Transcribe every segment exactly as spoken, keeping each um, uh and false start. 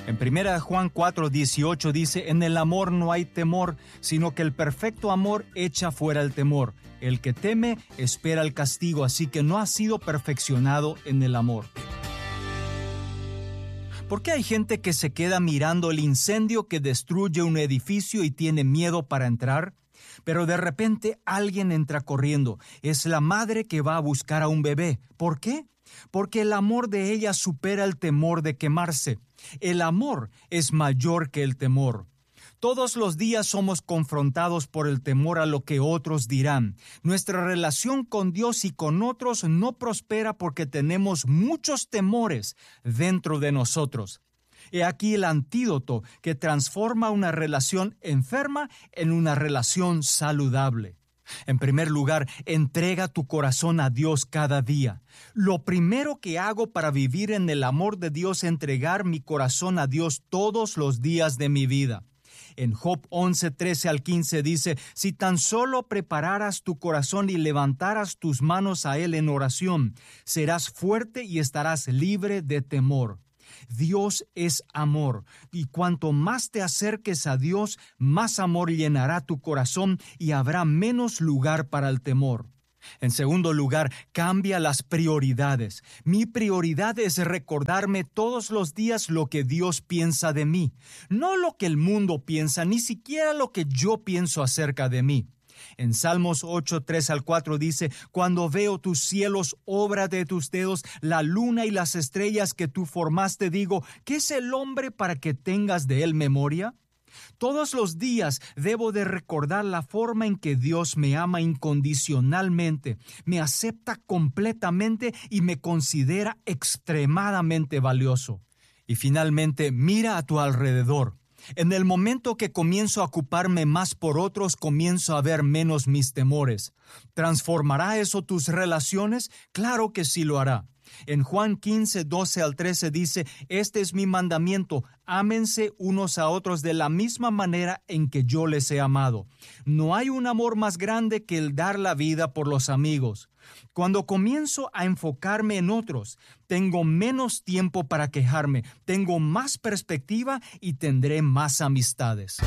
En primera de Juan cuatro dieciocho dice, en el amor no hay temor, sino que el perfecto amor echa fuera el temor. El que teme espera el castigo, así que no ha sido perfeccionado en el amor. ¿Por qué hay gente que se queda mirando el incendio que destruye un edificio y tiene miedo para entrar? Pero de repente alguien entra corriendo. Es la madre que va a buscar a un bebé. ¿Por qué? Porque el amor de ella supera el temor de quemarse. El amor es mayor que el temor. Todos los días somos confrontados por el temor a lo que otros dirán. Nuestra relación con Dios y con otros no prospera porque tenemos muchos temores dentro de nosotros. He aquí el antídoto que transforma una relación enferma en una relación saludable. En primer lugar, entrega tu corazón a Dios cada día. Lo primero que hago para vivir en el amor de Dios es entregar mi corazón a Dios todos los días de mi vida. En Job once, trece al quince dice, si tan solo prepararas tu corazón y levantaras tus manos a Él en oración, serás fuerte y estarás libre de temor. Dios es amor, y cuanto más te acerques a Dios, más amor llenará tu corazón y habrá menos lugar para el temor. En segundo lugar, cambia las prioridades. Mi prioridad es recordarme todos los días lo que Dios piensa de mí, no lo que el mundo piensa, ni siquiera lo que yo pienso acerca de mí. En Salmos ocho, tres al cuatro dice, cuando veo tus cielos, obra de tus dedos, la luna y las estrellas que tú formaste, digo, ¿qué es el hombre para que tengas de él memoria? Todos los días debo de recordar la forma en que Dios me ama incondicionalmente, me acepta completamente y me considera extremadamente valioso. Y finalmente, mira a tu alrededor. En el momento que comienzo a ocuparme más por otros, comienzo a ver menos mis temores. ¿Transformará eso tus relaciones? Claro que sí lo hará. En Juan quince, doce al trece dice, este es mi mandamiento, ámense unos a otros de la misma manera en que yo les he amado. No hay un amor más grande que el dar la vida por los amigos. Cuando comienzo a enfocarme en otros, tengo menos tiempo para quejarme, tengo más perspectiva y tendré más amistades.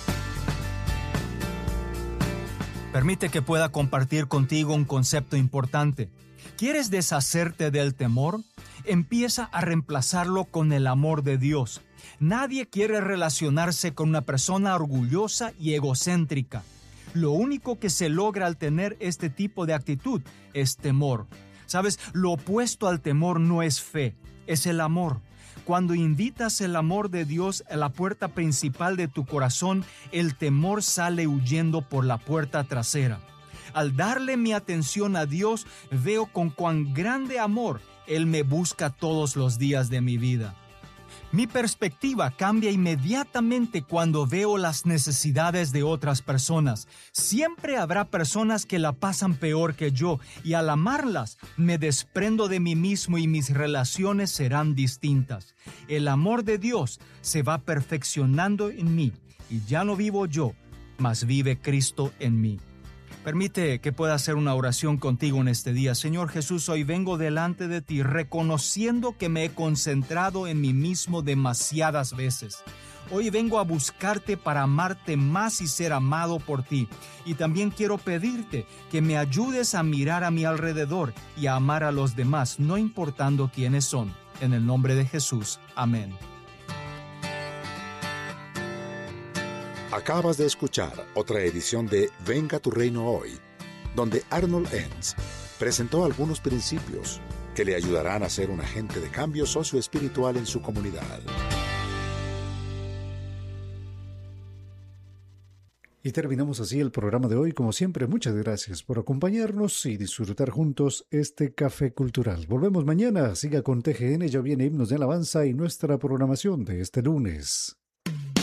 Permite que pueda compartir contigo un concepto importante. ¿Quieres deshacerte del temor? Empieza a reemplazarlo con el amor de Dios. Nadie quiere relacionarse con una persona orgullosa y egocéntrica. Lo único que se logra al tener este tipo de actitud es temor. ¿Sabes? Lo opuesto al temor no es fe, es el amor. Cuando invitas el amor de Dios a la puerta principal de tu corazón, el temor sale huyendo por la puerta trasera. Al darle mi atención a Dios, veo con cuán grande amor Él me busca todos los días de mi vida. Mi perspectiva cambia inmediatamente cuando veo las necesidades de otras personas. Siempre habrá personas que la pasan peor que yo, y al amarlas, me desprendo de mí mismo y mis relaciones serán distintas. El amor de Dios se va perfeccionando en mí, y ya no vivo yo, mas vive Cristo en mí. Permite que pueda hacer una oración contigo en este día. Señor Jesús, hoy vengo delante de ti reconociendo que me he concentrado en mí mismo demasiadas veces. Hoy vengo a buscarte para amarte más y ser amado por ti. Y también quiero pedirte que me ayudes a mirar a mi alrededor y a amar a los demás, no importando quiénes son. En el nombre de Jesús. Amén. Acabas de escuchar otra edición de Venga tu Reino Hoy, donde Arnold Enns presentó algunos principios que le ayudarán a ser un agente de cambio socioespiritual en su comunidad. Y terminamos así el programa de hoy. Como siempre, muchas gracias por acompañarnos y disfrutar juntos este café cultural. Volvemos mañana. Siga con T G N, ya viene Himnos de Alabanza y nuestra programación de este lunes.